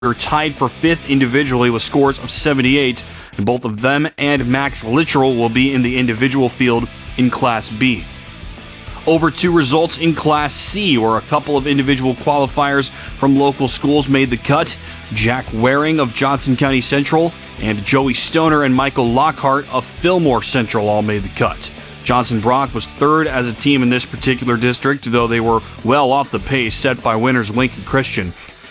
are tied for 5th individually with scores of 78, and both of them and Max Littrell will be in the individual field in Class B. Over to results in Class C, where a couple of individual qualifiers from local schools made the cut. Jack Waring of Johnson County Central and Joey Stoner and Michael Lockhart of Fillmore Central all made the cut. Johnson Brock was third as a team in this particular district, though they were well off the pace set by winners Lincoln Christian.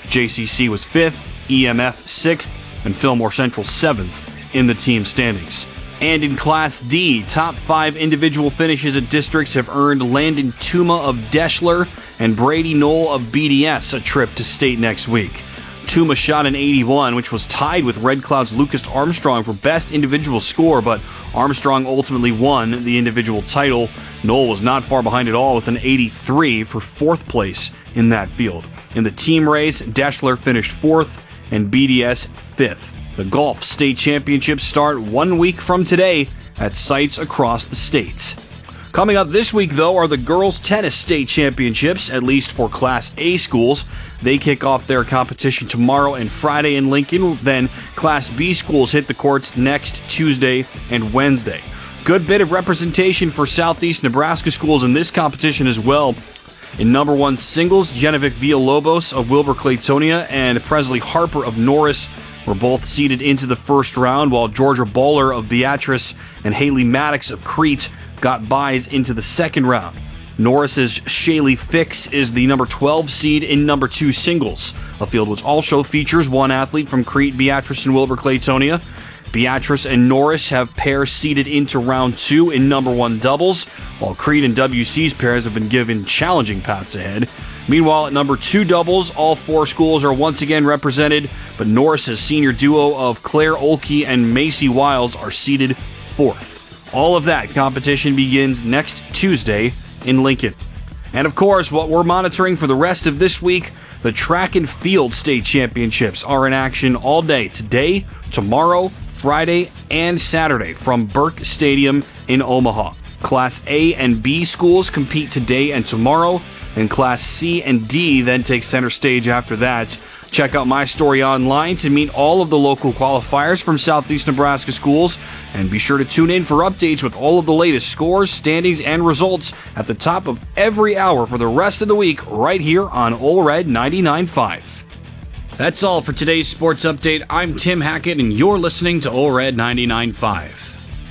JCC was 5th, EMF 6th, and Fillmore Central 7th in the team standings. And in Class D, top 5 individual finishes at districts have earned Landon Tuma of Deschler and Brady Knoll of BDS a trip to state next week. Tuma shot an 81, which was tied with Red Cloud's Lucas Armstrong for best individual score, but Armstrong ultimately won the individual title. Knoll was not far behind at all with an 83 for 4th place in that field. In the team race, Deschler finished 4th and BDS 5th. The Golf State Championships start 1 week from today at sites across the state. Coming up this week, though, are the Girls Tennis State Championships, at least for Class A schools. They kick off their competition tomorrow and Friday in Lincoln. Then Class B schools hit the courts next Tuesday and Wednesday. Good bit of representation for Southeast Nebraska schools in this competition as well. In number 1 singles, Genevieve Villalobos of Wilber-Claytonia and Presley Harper of Norris were both seeded into the first round, while Georgia Bowler of Beatrice and Haley Maddox of Crete got byes into the second round. Norris's Shaylee Fix is the number 12 seed in number 2 singles, a field which also features one athlete from Crete, Beatrice, and Wilber-Claytonia. Beatrice and Norris have pairs seeded into round 2 in number 1 doubles, while Crete and WC's pairs have been given challenging paths ahead. Meanwhile, at number 2 doubles, all 4 schools are once again represented, but Norris's senior duo of Claire Olkey and Macy Wiles are seeded 4th. All of that competition begins next Tuesday in Lincoln. And of course, what we're monitoring for the rest of this week, the Track and Field State Championships are in action all day today, tomorrow, Friday, and Saturday from Burke Stadium in Omaha. Class A and B schools compete today and tomorrow, and Class C and D then take center stage after that. Check out my story online to meet all of the local qualifiers from Southeast Nebraska schools, and be sure to tune in for updates with all of the latest scores, standings, and results at the top of every hour for the rest of the week right here on Ole Red 99.5. That's all for today's sports update. I'm Tim Hackett, and you're listening to Ole Red 99.5.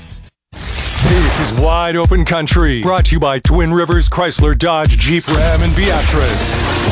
This is Wide Open Country, brought to you by Twin Rivers Chrysler Dodge Jeep Ram and Beatrice.